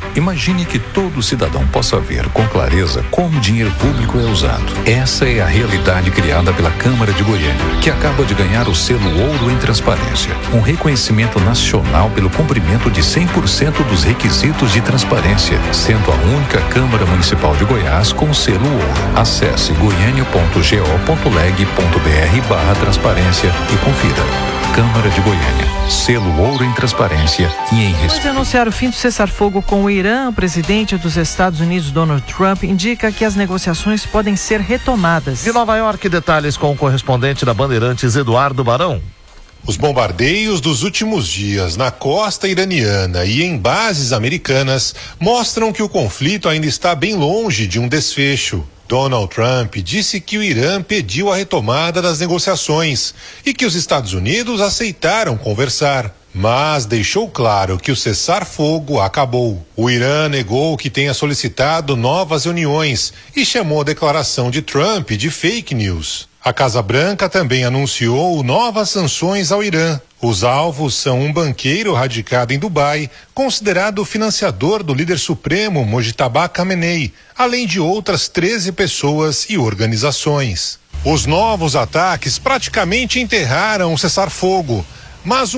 Imagine que todo cidadão possa ver com clareza como o dinheiro público é usado. Essa é a realidade criada pela Câmara de Goiânia, que acaba de ganhar o selo Ouro em Transparência, um reconhecimento nacional pelo cumprimento de 100% dos requisitos de transparência, sendo a única Câmara Municipal de Goiás com o selo Ouro. Acesse goiania.go.leg.br/transparência e confira. Câmara de Goiânia, selo Ouro em Transparência e em respeito. Depois de anunciar o fim do cessar-fogo com o Irã, o presidente dos Estados Unidos, Donald Trump, indica que as negociações podem ser retomadas. De Nova York, detalhes com o correspondente da Bandeirantes, Eduardo Barão. Os bombardeios dos últimos dias na costa iraniana e em bases americanas mostram que o conflito ainda está bem longe de um desfecho. Donald Trump disse que o Irã pediu a retomada das negociações e que os Estados Unidos aceitaram conversar, mas deixou claro que o cessar-fogo acabou. O Irã negou que tenha solicitado novas reuniões e chamou a declaração de Trump de fake news. A Casa Branca também anunciou novas sanções ao Irã. Os alvos são um banqueiro radicado em Dubai, considerado financiador do líder supremo Mojtaba Khamenei, além de outras 13 pessoas e organizações. Os novos ataques praticamente enterraram o cessar-fogo, mas